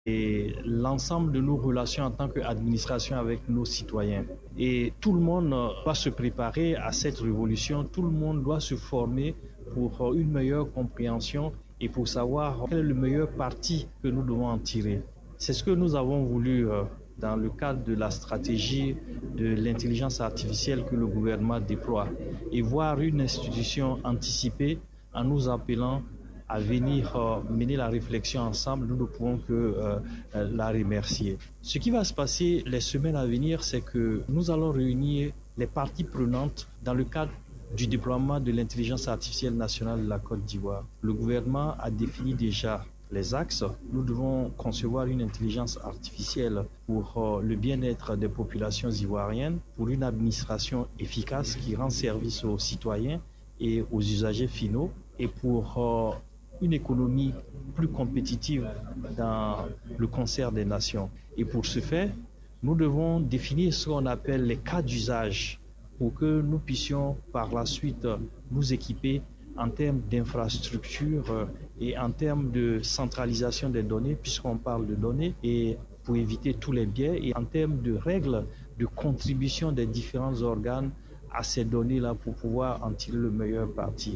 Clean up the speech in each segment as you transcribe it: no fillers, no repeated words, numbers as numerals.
et l'ensemble de nos relations en tant qu'administration avec nos citoyens. Et tout le monde doit se préparer à cette révolution, tout le monde doit se former pour une meilleure compréhension et pour savoir quel est le meilleur parti que nous devons en tirer. C'est ce que nous avons voulu dans le cadre de la stratégie de l'intelligence artificielle que le gouvernement déploie et voir une institution anticiper en nous appelant à venir mener la réflexion ensemble, nous ne pouvons que la remercier. Ce qui va se passer les semaines à venir, c'est que nous allons réunir les parties prenantes dans le cadre du déploiement de l'intelligence artificielle nationale de la Côte d'Ivoire. Le gouvernement a défini déjà les axes. Nous devons concevoir une intelligence artificielle pour le bien-être des populations ivoiriennes, pour une administration efficace qui rend service aux citoyens et aux usagers finaux, et pour une économie plus compétitive dans le concert des nations. Et pour ce faire, nous devons définir ce qu'on appelle les cas d'usage pour que nous puissions par la suite nous équiper en termes d'infrastructures et en termes de centralisation des données, puisqu'on parle de données, et pour éviter tous les biais, et en termes de règles de contribution des différents organes à ces données-là pour pouvoir en tirer le meilleur parti.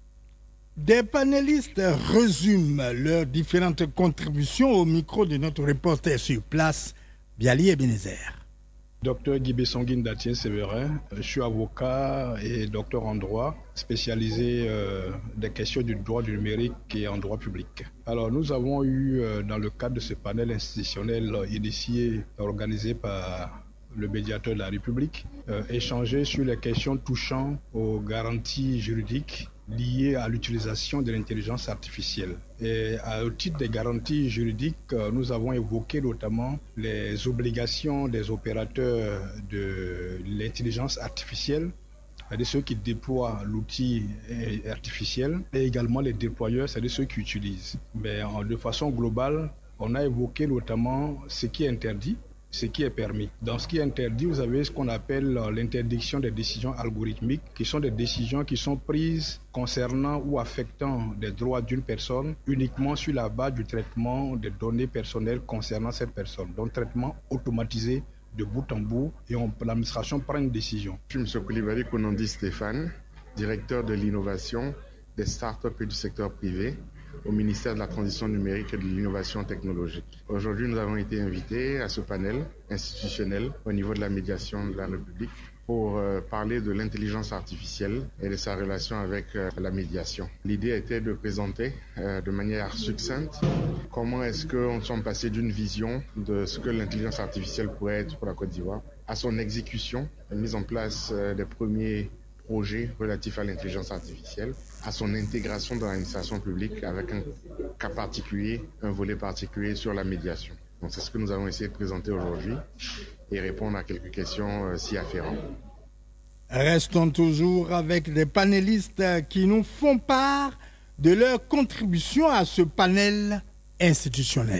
Des panélistes résument leurs différentes contributions au micro de notre reporter sur place, Biali Ebenezer. Docteur Guibé Songuine Datien Séverin, je suis avocat et docteur en droit, spécialisé des questions du droit du numérique et en droit public. Alors nous avons eu, dans le cadre de ce panel institutionnel initié, organisé par le médiateur de la République, échanger sur les questions touchant aux garanties juridiques liées à l'utilisation de l'intelligence artificielle. Et au titre des garanties juridiques, nous avons évoqué notamment les obligations des opérateurs de l'intelligence artificielle, c'est-à-dire ceux qui déploient l'outil artificiel, et également les déployeurs, c'est-à-dire ceux qui utilisent. Mais de façon globale, on a évoqué notamment ce qui est interdit, ce qui est permis. Dans ce qui est interdit, vous avez ce qu'on appelle l'interdiction des décisions algorithmiques, qui sont des décisions qui sont prises concernant ou affectant des droits d'une personne uniquement sur la base du traitement des données personnelles concernant cette personne. Donc traitement automatisé de bout en bout, et l'administration prend une décision. Je suis M. Koulibaly Kounondi Stéphane, directeur de l'innovation des startups et du secteur privé au ministère de la Transition numérique et de l'innovation technologique. Aujourd'hui, nous avons été invités à ce panel institutionnel au niveau de la médiation de la République pour parler de l'intelligence artificielle et de sa relation avec la médiation. L'idée était de présenter de manière succincte comment est-ce qu'on sommes passés d'une vision de ce que l'intelligence artificielle pourrait être pour la Côte d'Ivoire à son exécution, la mise en place des premiers projets relatifs à l'intelligence artificielle, à son intégration dans l'administration publique avec un cas particulier, un volet particulier sur la médiation. Donc c'est ce que nous allons essayer de présenter aujourd'hui et répondre à quelques questions s'y afférentes. Restons toujours avec les panélistes qui nous font part de leur contribution à ce panel institutionnel.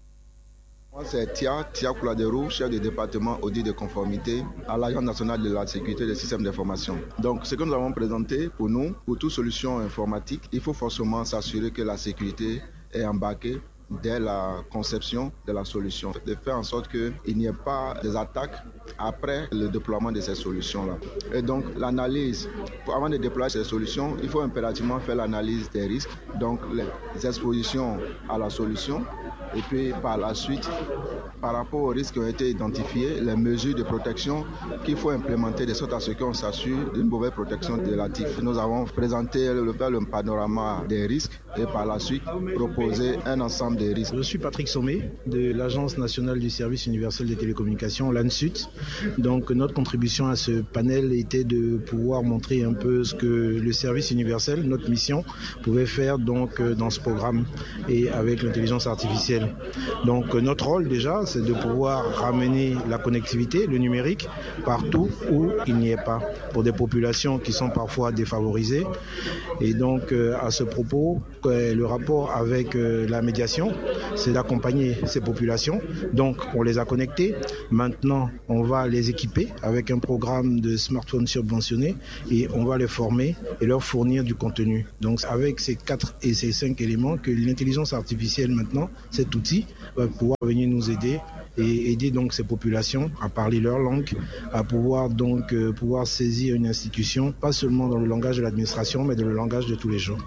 Moi, c'est Tia Kouladero, chef de département audit de conformité à l'Agence nationale de la sécurité des systèmes d'information. Donc, ce que nous avons présenté pour nous, pour toute solution informatique, il faut forcément s'assurer que la sécurité est embarquée dès la conception de la solution, de faire en sorte qu'il n'y ait pas des attaques après le déploiement de ces solutions-là. Et donc l'analyse, avant de déployer ces solutions, il faut impérativement faire l'analyse des risques, donc les expositions à la solution, et puis par la suite, par rapport aux risques qui ont été identifiés, les mesures de protection qu'il faut implémenter de sorte à ce qu'on s'assure d'une mauvaise protection de l'actif. Nous avons présenté le panorama des risques et par la suite proposer un ensemble des risques. Je suis Patrick Sommet de l'Agence nationale du service universel des télécommunications, l'ANSUT. Donc notre contribution à ce panel était de pouvoir montrer un peu ce que le service universel, notre mission, pouvait faire donc dans ce programme et avec l'intelligence artificielle. Donc notre rôle déjà, c'est de pouvoir ramener la connectivité, le numérique, partout où il n'y est pas, pour des populations qui sont parfois défavorisées. Et donc à ce propos, le rapport avec la médiation, c'est d'accompagner ces populations. Donc on les a connectés. Maintenant, on va les équiper avec un programme de smartphones subventionnés et on va les former et leur fournir du contenu. Donc avec ces 4 et ces 5 éléments que l'intelligence artificielle maintenant, c'est cet outil va pouvoir venir nous aider et aider donc ces populations à parler leur langue, à pouvoir donc pouvoir saisir une institution, pas seulement dans le langage de l'administration, mais dans le langage de tous les jours.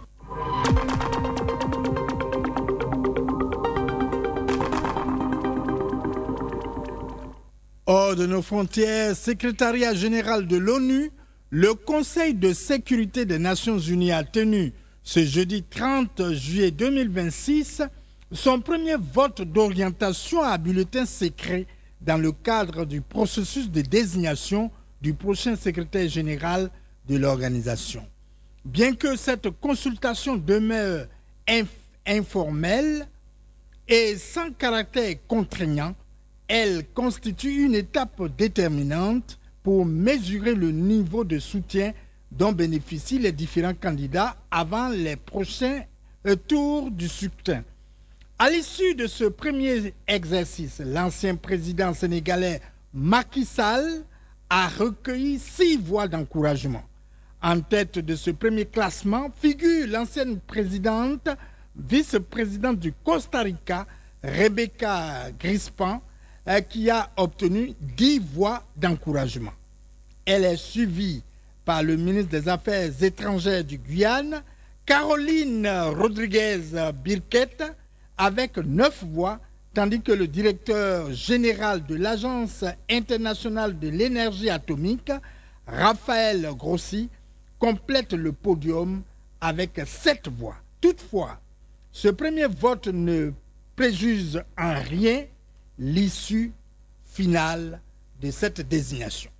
Hors de nos frontières, secrétariat général de l'ONU, le Conseil de sécurité des Nations Unies a tenu ce jeudi 30 juillet 2026 son premier vote d'orientation à bulletin secret dans le cadre du processus de désignation du prochain secrétaire général de l'organisation. Bien que cette consultation demeure informelle et sans caractère contraignant, elle constitue une étape déterminante pour mesurer le niveau de soutien dont bénéficient les différents candidats avant les prochains tours du scrutin. À l'issue de ce premier exercice, l'ancien président sénégalais Macky Sall a recueilli 6 voix d'encouragement. En tête de ce premier classement figure l'ancienne présidente, vice-présidente du Costa Rica, Rebecca Grispan, qui a obtenu 10 voix d'encouragement. Elle est suivie par le ministre des Affaires étrangères du Guyane, Caroline Rodriguez Birquette, avec 9 voix, tandis que le directeur général de l'Agence internationale de l'énergie atomique, Raphaël Grossi, complète le podium avec 7 voix. Toutefois, ce premier vote ne préjuge en rien l'issue finale de cette désignation.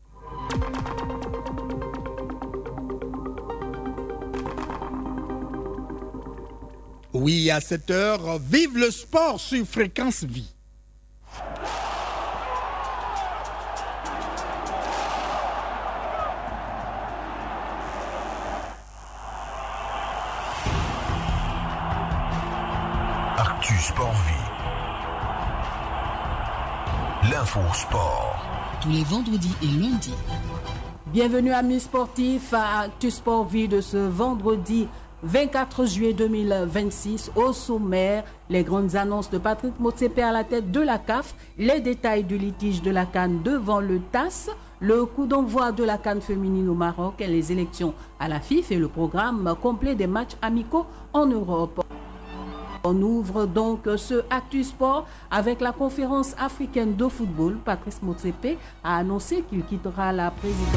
Oui, à cette heure, vive le sport sur Fréquence Vie. Actu Sport Vie. L'info sport. Tous les vendredis et lundis. Bienvenue amis sportifs à Actu Sport Vie de ce vendredi 24 juillet 2026. Au sommaire, les grandes annonces de Patrick Motsepe à la tête de la CAF, les détails du litige de la CAN devant le TAS, le coup d'envoi de la CAN féminine au Maroc et les élections à la FIFA et le programme complet des matchs amicaux en Europe. On ouvre donc ce Actu Sport avec la conférence africaine de football. Patrice Motsepe a annoncé qu'il quittera la présidence